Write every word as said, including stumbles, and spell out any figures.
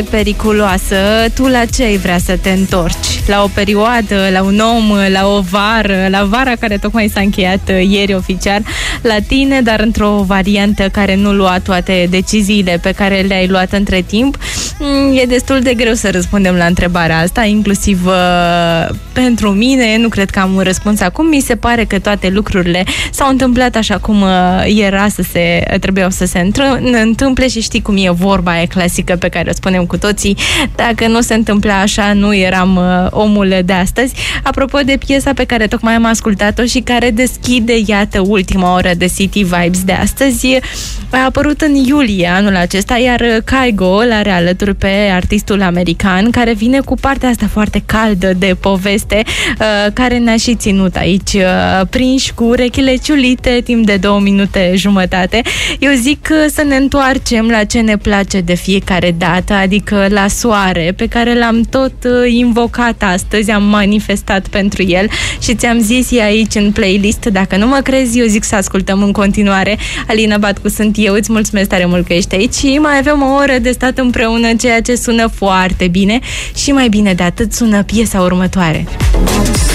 periculoasă, tu la ce ai vrea să te întorci? La o perioadă, la un om, la o vară, la vara care tocmai s-a încheiat ieri oficial la tine, dar într-o variantă care nu lua toate deciziile pe care le-ai luat între timp? E destul de greu să răspundem la întrebarea asta, inclusiv uh, pentru mine. Nu cred că am un răspuns acum. Mi se pare că toate lucrurile s-au întâmplat așa cum uh, era să se, trebuiau să se întâmple și știi cum e vorba aia clasică pe care o spunem cu toții: dacă nu se întâmpla așa, nu eram uh, omul de astăzi. Apropo de piesa pe care tocmai am ascultat-o și care deschide, iată, ultima oră de City Vibes de astăzi, a apărut în iulie anul acesta, iar Kygo l-are alături pe artistul american, care vine cu partea asta foarte caldă de poveste, uh, care ne-a și ținut aici uh, prinși cu urechile ciulite timp de două minute jumătate. Eu zic uh, să ne întoarcem la ce ne place de fiecare dată, adică la soare, pe care l-am tot uh, invocat astăzi, am manifestat pentru el și ți-am zis e aici în playlist. Dacă nu mă crezi, eu zic să ascultăm în continuare. Alina Batcu sunt eu, îți mulțumesc tare mult că ești aici și mai avem o oră de stat împreună, ceea ce sună foarte bine și mai bine de atât sună piesa următoare.